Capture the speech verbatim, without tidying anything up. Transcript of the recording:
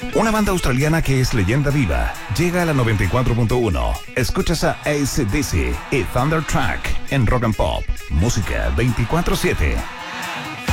Una banda australiana que es leyenda viva llega a la noventa y cuatro punto uno. Escuchas a A C D C y Thunder Track en Rock and Pop. Música veinticuatro siete.